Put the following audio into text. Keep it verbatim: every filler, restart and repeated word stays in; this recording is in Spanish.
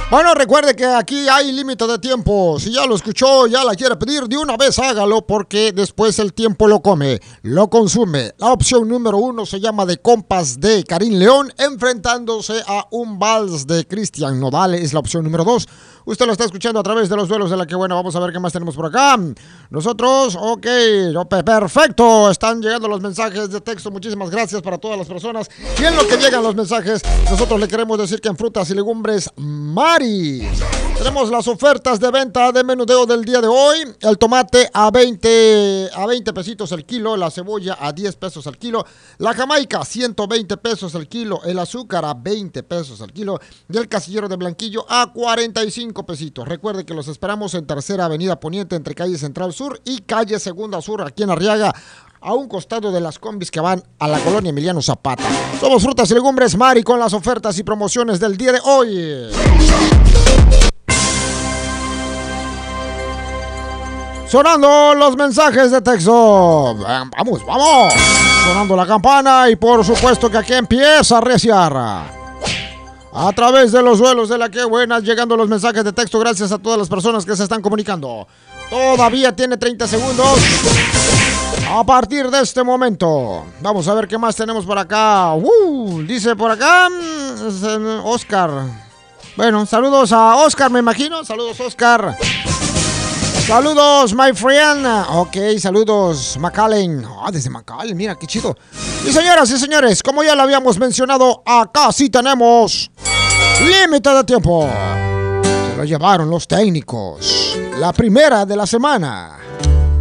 Bueno, recuerde que aquí hay límite de tiempo. Si ya lo escuchó, ya la quiere pedir, de una vez hágalo porque después el tiempo lo come, lo consume. La opción número uno se llama De Compas de Karim León, enfrentándose a un vals de Cristian Nodal. Es la opción número dos. Usted lo está escuchando a través de los duelos de La Que Buena. Vamos a ver qué más tenemos por acá. Nosotros, ok, perfecto. Están llegando los mensajes de texto. Muchísimas gracias para todas las personas. Y en lo que llegan los mensajes, nosotros le queremos decir que en frutas y legumbres, Mari, tenemos las ofertas de venta de menudeo del día de hoy. El tomate a veinte, a veinte pesitos el kilo. La cebolla a diez pesos el kilo. La jamaica, ciento veinte pesos el kilo. El azúcar a veinte pesos el kilo. Y el casillero de Blanquillo a cuarenta y cinco pesitos. Recuerde que los esperamos en Tercera Avenida Poniente, entre calle Central Sur y calle Segunda Sur, aquí en Arriaga, a un costado de las combis que van a la colonia Emiliano Zapata. Somos Frutas y Legumbres Mari, con las ofertas y promociones del día de hoy. Sonando los mensajes de texto. Vamos, vamos. Sonando la campana y por supuesto que aquí empieza a reciar. A través de los duelos de La Que Buena, llegando los mensajes de texto. Gracias a todas las personas que se están comunicando. Todavía tiene treinta segundos. A partir de este momento, vamos a ver qué más tenemos por acá. Uh, dice por acá Oscar. Bueno, saludos a Oscar, me imagino. Saludos, Oscar. Saludos, my friend. Ok, saludos, McAllen. Ah, desde McAllen, mira, qué chido. Y señoras y señores, como ya lo habíamos mencionado, acá sí tenemos límite de tiempo. Se lo llevaron los técnicos. La primera de la semana.